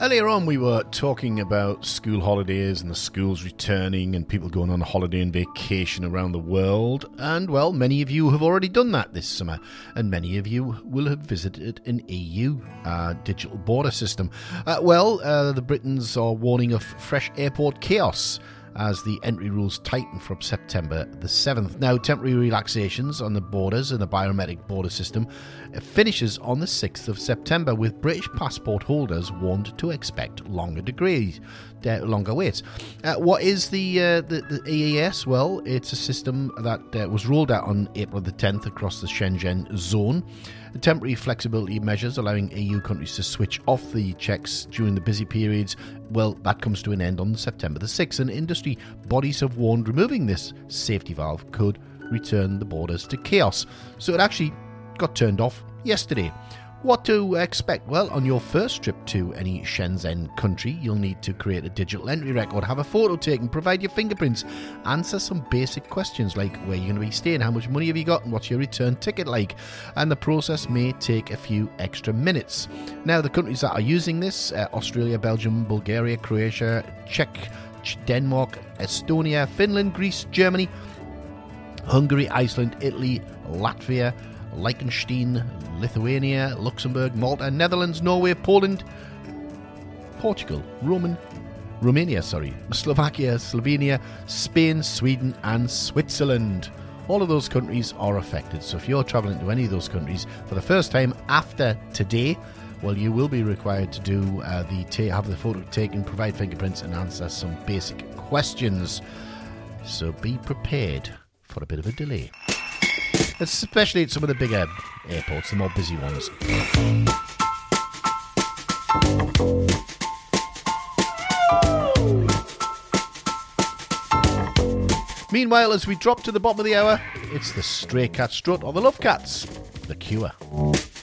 Earlier on, we were talking about school holidays and the schools returning and people going on holiday and vacation around the world. And, well, many of you have already done that this summer. And many of you will have visited an EU digital border system. The Britons are warning of fresh airport chaos as the entry rules tighten from September the 7th. Now, temporary relaxations on the borders and the biometric border system finishes on the 6th of September, with British passport holders warned to expect longer waits. What is the EES? Well, it's a system that was rolled out on April the 10th across the Schengen zone. The temporary flexibility measures allowing EU countries to switch off the checks during the busy periods, well, that comes to an end on September the 6th, and industry bodies have warned removing this safety valve could return the borders to chaos. So it actually got turned off yesterday. What to expect? Well, on your first trip to any Shenzhen country, you'll need to create a digital entry record, have a photo taken, provide your fingerprints, answer some basic questions like where you're going to be staying, how much money have you got, and what's your return ticket like. And the process may take a few extra minutes. Now, the countries that are using this, Australia, Belgium, Bulgaria, Croatia, Czech, Denmark, Estonia, Finland, Greece, Germany, Hungary, Iceland, Italy, Latvia, Liechtenstein, Lithuania, Luxembourg, Malta, Netherlands, Norway, Poland, Portugal, Romania, Slovakia, Slovenia, Spain, Sweden and Switzerland. All of those countries are affected. So if you're travelling to any of those countries for the first time after today, well, you will be required to do have the photo taken, provide fingerprints and answer some basic questions. So be prepared for a bit of a delay, especially at some of the bigger airports, the more busy ones. Meanwhile, as we drop to the bottom of the hour, it's the Stray Cat Strut or the Love Cats, The Cure.